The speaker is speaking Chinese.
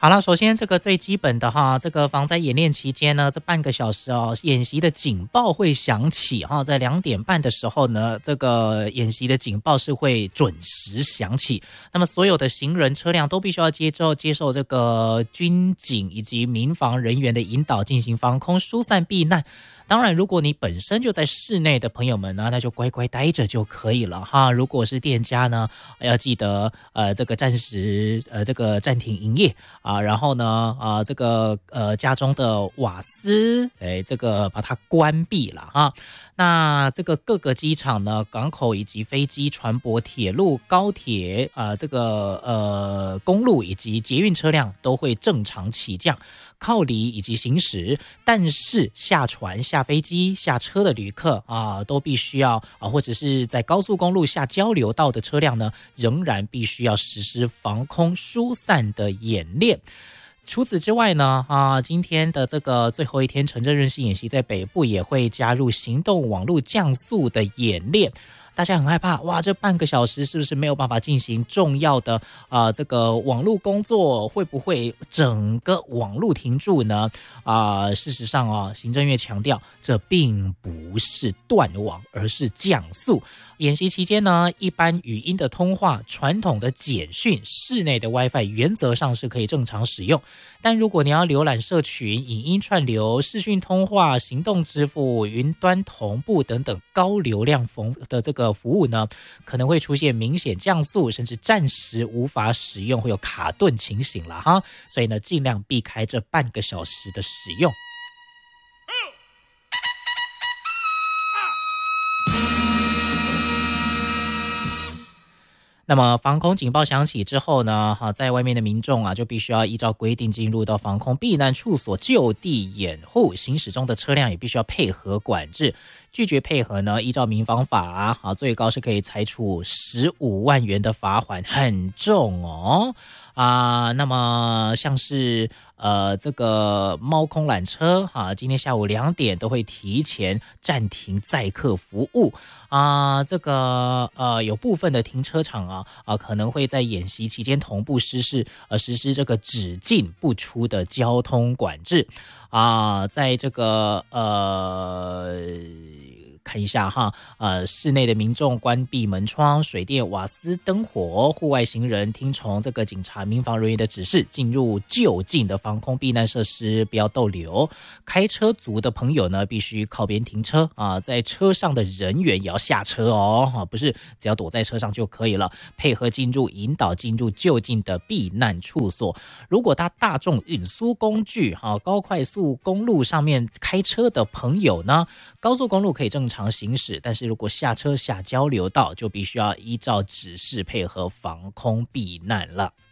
好了，首先这个最基本的哈，这个防灾演练期间呢，这半个小时哦，演习的警报会响起哈，在2点半的时候呢，这个演习的警报是会准时响起。那么所有的行人车辆都必须要接受这个军警以及民防人员的引导，进行防空疏散避难。当然，如果你本身就在室内的朋友们呢，那就乖乖待着就可以了哈。如果是店家呢，要记得这个暂时这个暂停营业啊，然后呢这个家中的瓦斯这个把它关闭了哈。那这个各个机场呢、港口以及飞机、船舶、铁路、高铁这个公路以及捷运车辆都会正常起降、靠离以及行驶，但是下船、下飞机、下车的旅客都必须要或者是在高速公路下交流道的车辆呢，仍然必须要实施防空疏散的演练。除此之外呢，今天的这个最后一天城镇韧性演习，在北部也会加入行动网络降速的演练。大家很害怕，哇，这半个小时是不是没有办法进行重要的这个网络工作？会不会整个网络停住呢？事实上行政院强调，这并不是断网，而是降速。演习期间呢，一般语音的通话、传统的简讯、室内的 WiFi 原则上是可以正常使用，但如果你要浏览社群、影音串流、视讯通话、行动支付、云端同步等等高流量的这个服务呢，可能会出现明显降速，甚至暂时无法使用，会有卡顿情形了哈。所以呢，尽量避开这半个小时的使用。那么防空警报响起之后呢，在外面的民众就必须要依照规定进入到防空避难处所就地掩护，行驶中的车辆也必须要配合管制，拒绝配合呢，依照民防法最高是可以裁处15万元的罚款，很重哦。那么像是这个猫空缆车今天下午2点都会提前暂停载客服务这个有部分的停车场可能会在演习期间同步实施这个只进不出的交通管制在这个看一下室内的民众关闭门窗、水电、瓦斯、灯火，户外行人听从这个警察、民防人员的指示，进入就近的防空避难设施，不要逗留。开车族的朋友呢，必须靠边停车在车上的人员也要下车不是只要躲在车上就可以了，配合引导进入就近的避难处所。如果搭大众运输工具高快速公路上面开车的朋友呢，高速公路可以正常行驶，但是如果下车下交流道，就必须要依照指示配合防空避难了。